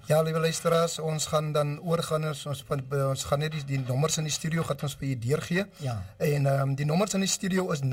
Ja, liewe luisteraars, ons gaan dan oorgaan, ons gaan net die nommers in die studio, gaat ons vir jy deurgee. Ja. En die nommers in die studio is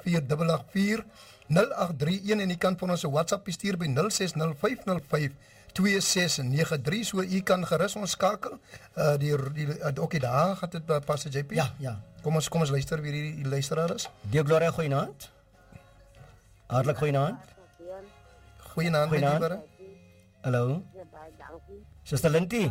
044-884-0831 en jy kan vir ons een WhatsApp stuur by 0605052693, so jy kan gerus ons skakel. Ook daar gaat het Pastor JP? Ja. Kom ons luister weer die luisteraars. Deo Gloria, goeienaand. Hartelijk goeienaand. Goeienaand, meneer. Hallo. Sister Linty.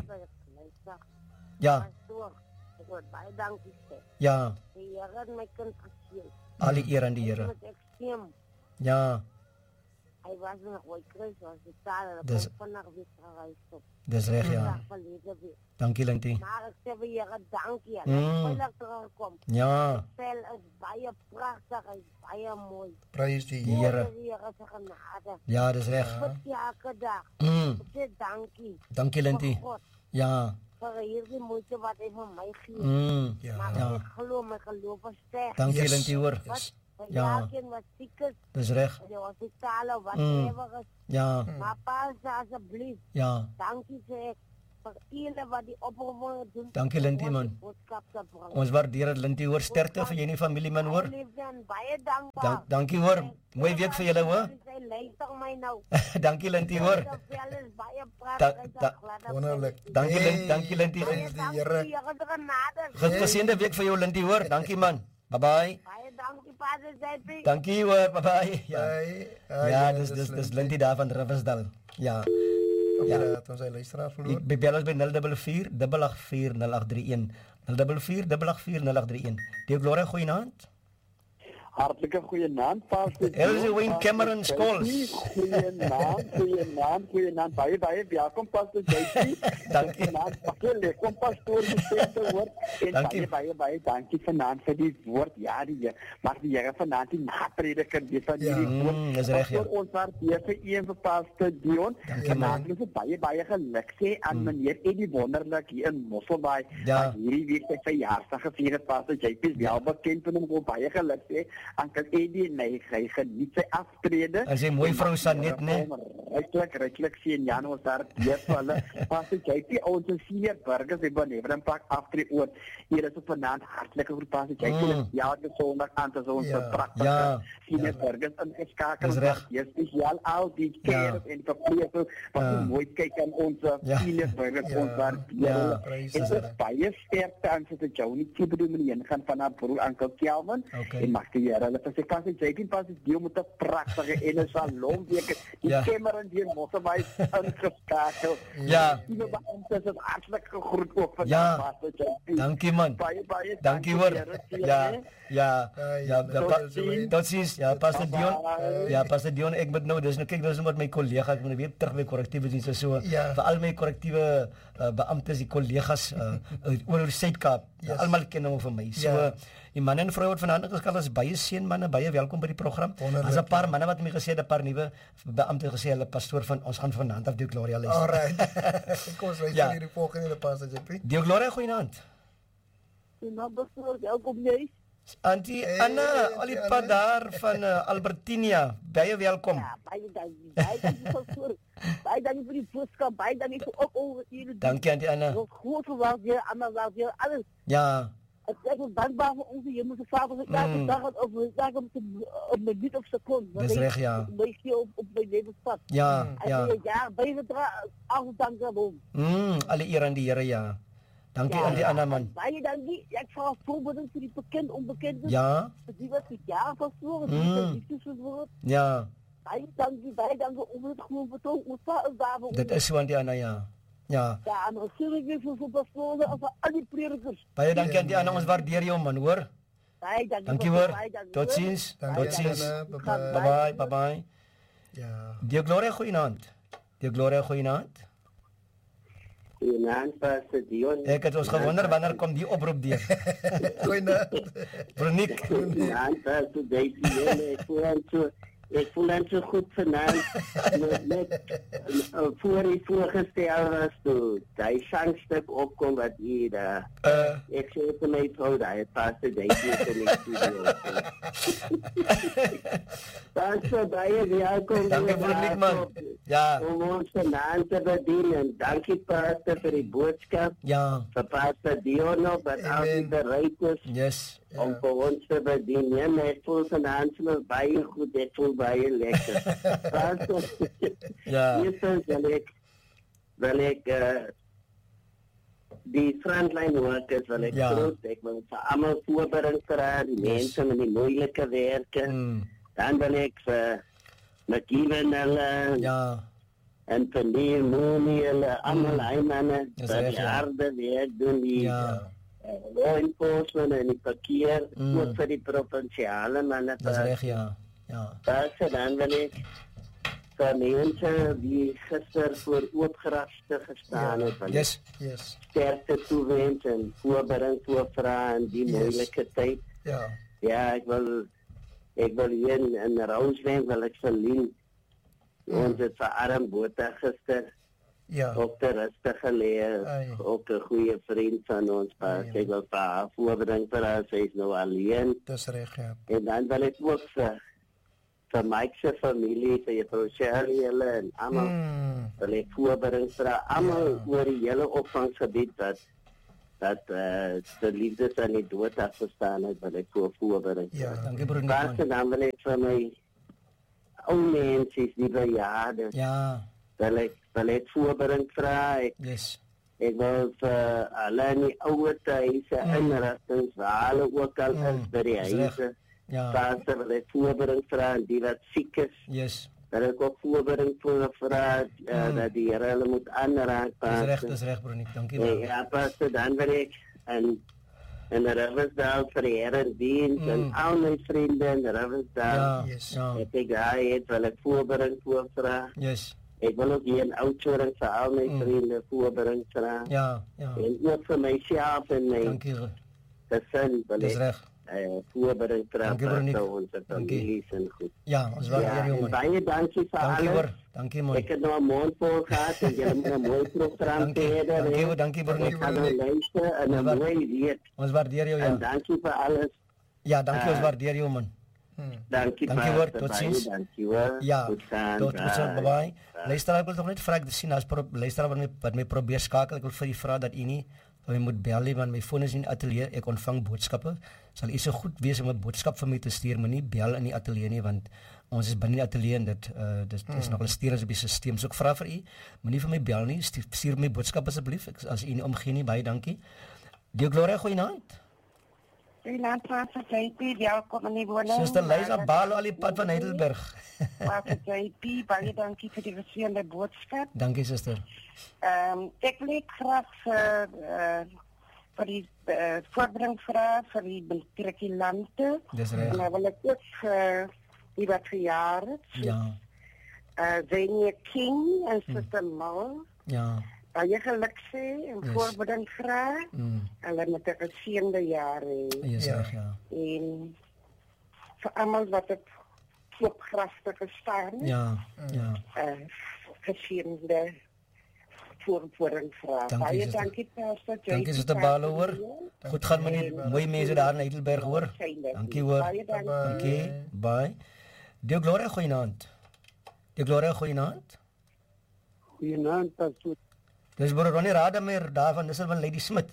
Ja. Ek word baie dankie sê. Ja. Die Here het my kind geseën. Al die eer aan die Here. Met ekstreem. Ja. Hy was nog ooit kruis, was die taal en Dis- kom vandag weer gereis op. Dis reg, ja. Vandag verlede weer. Dankie Linty. Maar ek sê vir Here dankie. En Mm. ek veilig terugkom. Ja. Vel is baie pragtig, hy is baie mooi. Prys die Die Here. Die Here se genade. Ja, dis reg. Vir elke dag. Mm. Ek sê dankie. Dankie Linty. Vir God, Ja. vir hierdie moeite wat hy vir my gee. Mm. Ja. Maar Ja. ek glo my geloof is sterk. Dankie Yes. Linty hoor. Wat? Ja. Elkeen wat siek is, Dis reg. in die hospitaal of whatever is. Ja. Maar pas asseblief, Ja. dankie sê ek vir iedereen wat die oproeping doen. Dankie, Linty, om man. die boodskap te bring. Ons waardeer dit Linty hoor. Sterkte vir jy en die familie man hoor. Liefde en baie dankbaar. Dankie hoor. Mooi week vir julle hoor. Sy luister my nou. Dankie Linty hoor. Die vel is baie pragtig, Da- hy is da- glad op Wonderlik. my. Dankie Hey. Linty. Dankie Linty. Baie die dankie, Here. Here se genade. Geseënde week vir jou Linty hoor. Dankie man. Bye bye. Baie dankie, Pastor JP. Dankie hoor. Bye bye. Ja. Ja, dis dis Linty daar van Riversdal. Ja. Ja, dat ons hy luisteraar verloor. Ek bel ons by 044-884-0831. 044-884-0831. Deo Gloria, goeienaand. Hartlike goeienaand, Pastor. Elsie Wayne Cameron Scholes. Goeienaand. Baie welkom, Pastor JP. Dankie. Kom pastoor gesê te hoor. En Dankie. baie dankie vanaand vir die woord. Ja, mag die Here vanaand die naprediker wees van hierdie woord. dis reg, ja. Ons waardeer vir een vir Pastor Dion. Dankie, man. Vanaand wil ek baie geluk sê aan meneer Eddie Wonderlik hier in Mosselbaai. Ja. Wat hierdie week sy verjaarsdag gevier het. Pastor JP is wel bekend van hom. Wil baie geluk sê. Ankel Eddie, nee, hy geniet sy aftrede. En sy mooi vrou Sanet, né? Ryklik sien Jan ons daar weer vir hulle. Pastor JP, ons senior burgers het benewer 'n pak aftree oor. Hier is op vanaand hartlike groet Pastor JP. Ja, die Sondag aan te ons Ja. pragtige Ja. senior burgers ingeskakel. Dis reg. Hier spesiaal al die kerk en die verpleegsters wat Ja. mooi kyk aan ons Ja. senior burgers Ja. ons daar. Ja. Prys En is dit Here. is baie sterkte aan sy Johnny Tibedo meneer gaan van haar broer Ankel Kelvin. Okay. En mag die Here hulle sê pas die JP pas die deel met 'n pragtige en 'n salon week. Die Ja. Cameron die Mosselbaai ingeskakel. Ja. Die beampte is hartlik gegroet ook van Ja. Pastor JP. Dankie man. Baie Dankie hoor. Here, Ja. Ja. Ja, Totsiens. totsiens. Ja, Pastor Dion. Bye-bye. Ja, Pastor Dion, ek moet nou dis nou kyk dis nou met my kollega, ek moet weer terug by korrektiewe dienste so Ja. vir al my korrektiewe beamptes, die kollegas oor Suid-Kaap. Yes. Almal ken hom van my. So Ja. die manne en vroue wat vanaand geskakel is, baie seënmanne, baie welkom by die program. Wonderlik, As 'n paar ja. manne wat my gesê het, 'n paar nuwe beampte gesê hulle pastoor van ons gaan vanaand af die Gloria luister. Alright. Kom ons luister Ja. hierdie volgende Pastor JP. Die Gloria goeienaand. Nou, pastoor, welkom jy. Auntie Hey, Anna, al die Auntie pad Anna. daar van Albertinia. Baie welkom. Ja, baie dankie. Baie dankie pastoor. Baie dankie vir die boodskap. Baie dankie vir ook oor hierdie. Dankie Auntie Anna. Nog groot verwaardeer, allemaal waardeer, alles. Ja. Ik ben dankbaar voor onze hemelse vader. Ik elke dag op mijn minuut of seconde. Dat is recht, ja. Een beetje op mijn levenspad. Ja, En ja. voor jaar bijgedragen, alles dank daarom. Alle eer aan die Here, ja. Dankie Ja, Auntie Anna man. Baie dankie. Ja, ik vraag voorbeelden voor die bekend, onbekende. Ja. Die wat ik jaren pastoor, die liefdes verwoord. Ja. Baie dankie om het gewoon betoog. Ons vader is daar voor Dit ons. is so Auntie Anna, ja. Ja. Ja, en natuurlijk voor pastoren en voor al die predikers. Baie dankie Auntie Anna, ons waardeer jou man, hoor. Baie dankie. Dankie pastoor, hoor. baie dankie, Tot hoor. ziens. Dankie, Tot ziens. Anna. Ik Bye-bye. ga Bye bye, bye bye. Ja. Die Gloria goeienaand. Die Gloria goeienaand. Goeienaand, Pastor Dion. Ek het ons gewonder wanneer kom die oproep deur. Goeienaand. Veronique. Goeienaand, Pastor JP. Ek voel so Ek voel net so goed vanaand. Net voor die voorgestel was toe. Hy sangstuk opkom wat hier daar. Ek sê vir my vrou, hy pas dit in die studio. Dank so baie, welkom. Dankie Veronique man. Ja. Om ons vanaand te bedien en dankie Pastor vir die boodskap. Ja. Vir Pastor Diono, wat altyd bereid is. Yes. Om vir ons te bedien. Ja, ek voel vanaand so baie goed, ek voel baie lekker. Ja. Eerstens wil ek die frontline workers wil ek groet, ek wil vir almal voorbereid vir die mense met die moeilike werke. Dan wil ek vir McKeven hulle en vir die Mooney hulle, almal hy manne, vir die harde werk doen die law enforcement en die verkeer, ook vir die provinciale manne. Dis reg, ja. Dan wil ek vir mense die gister voor oopgeraste gestaan het, Yes. sterkte toewens en voorbereid voorvra in die moeilike tyd. Ja, ek wil hier in Roseland wil ek verleen. Ons het vir Arm Botha gister op de rustig geleer, ook 'n goeie vriend van ons pas. Ek wil vir haar voorbereid vir haar, sy is nou alleen. Dis reg, ja. En dan wil ek ook vir Mike se familie, vir juffrou Shirley hulle en almal wil ek voorbereid vir almal oor die hele opvangsgebied dat de liefdes aan die dood afgestaan het, wil ek voorbereid. Ja, dankie broer Nick. Dan wil ek vir my ou mense die bejaardes. Wil ek voorbereid vra. Ek wil vir hulle in die ouer huise inrigtings waar hulle ook al is by die huise. Pastor wil ek voorbereid vra die wat siek is. Dat ek ook voorbereid vra dat die Here hulle moet aanraak. Dis reg broer Nick, dankie wel. Ja, pastor, dan wil ek en Riversdale vir die herediens en al my vriende in Riversdale. Ek het wil ek voorbereid voorvra. Ek wil ook hier in Oudtshoorn vir al my vriende voorbereid vra. En ook vir myself en my gesin wil ek voorbereid vra vir ons families en goed. Ja, ons waardeer jou man. Baie dankie vir alles. Dankie man. Ek het nou 'n mond vol gehad en julle moet 'n mooi program hê. Dankie broer Nick. Ek gaan luister en 'n mooi weet. Ons waardeer jou ja. En dankie vir alles. Ja, dankie, ons waardeer jou man. Dankie hoor, tot ziens. Dankie hoor. Ja, tot ziens, bye. Luister, ek wil toch net vra, ek sien as luister wat my probeer skakel, ek wil vir u vra dat u nie my moet bel nie, want my foon is in die atelier, ek ontvang boodskappe. Sal u so goed wees om 'n boodskap vir my te stuur, maar nie bel in die atelier nie, want ons is binne die atelier en dit is nog 'n steurings op die stelsel. So ek vra vir u, moenie vir my bel nie, stuur my boodskap asseblief, as u nie omgee nie, baie dankie. Die Gloria, goeienaand. Pastor JP, welkom in die woning. Suster Liza Balo al die pad van Heidelberg. Pastor JP, baie dankie vir die verseende boodskap. Dankie suster. Ek wil graag vir die voorbereiding vra vir die matrikulante. Dis reg. En dan wil ek ook die wat verjaar het. Ja. Zenia King en Suster Mal. Ja. Baie geluk sê en voorbereiding vra. Hulle met 'n geseënde jaar hê. Yes, ja. En vir almal wat op klopgraste gestaan het. Ja. Geseënde voorbereiding vra. Baie dankie Pastor. Dankie Suster Balo hoor. Goed gaan met die mooi mense daar in Heidelberg hoor. Dankie hoor. Baie dankie. Bye. Die Gloria goeienaand. Die Gloria goeienaand. Goeienaand Pastor. Dis broer Ronnie Rademeier daarvan, dis van Lady Smith.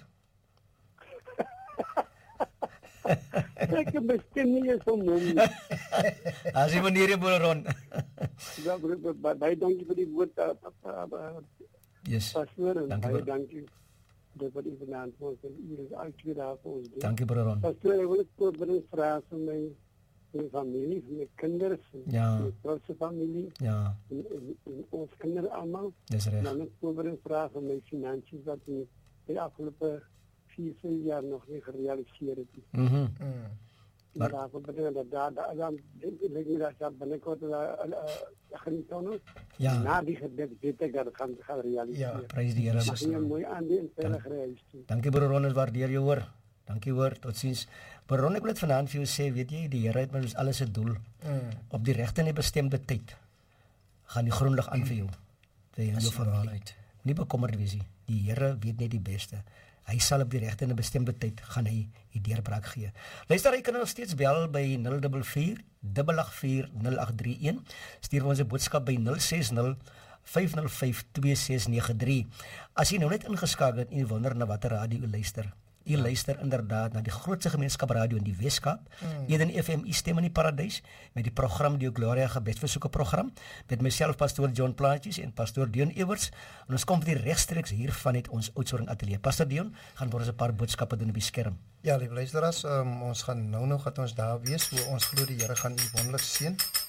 Ek bestem nie so mooi. As jy meneer broer Ron. Ja, broer, baie dankie vir die woord. Yes. Pastor, dankie baie dankie. Dit wat u vanaand vir ons is altyd daar vir ons. Dankie broer Ron. Pastor, ek wil voorbereid vra vir my familie, vir my kinders, my grootste familie, en ons kinderen allemaal. Dis reg. Dan ek voorbereid vra vir my finansies wat in die afgelopen 4 jaar nog nie gerealiseerd het. Maar daarvoor betekent dat dan denk ik dat binnenkort geniet ons. Na die gebed weet ik dat het gaan realiseren. Ja, prijs die Here. Mag je een mooi aandeel en veilig reis toe. Dankie broer Ron, waardeer jou hoor. Dankie hoor, totsiens. Baron, ek wil dit vanaand vir jou sê, weet jy, die Here het met ons alles 'n doel. Op die regte en die bestemde tyd gaan die groen lig aan vir jou. Vir jou familie. Nie bekommerd wees nie. Die Here weet net die beste. Hy sal op die regte en 'n bestemde tyd gaan hy die deurbraak gee. Luister, jy kan nog steeds bel by 044 884 0831. Stuur ons 'n boodskap by 060 505 2693. As jy nou net ingeskakel het en jy wonder na watter radio jy luister. Jy luister inderdaad na die grootste gemeenskapradio in die Weskaap, Eden FM Stem in die Paradys, met die program die Gloria Gebedsversoeke program, met myself Pastoor John Plaatjes en Pastoor Dion Ewerts, en ons kom vir die regstreeks hier van het ons Oudtshoorn ateljee. Pastoor Dion, gaan vir ons 'n paar boodskappe doen op die skerm. Ja, lieve luisteraars, ons gaan nou gaan ons daar wees, hoe ons glo die Here gaan u wonderlik seën.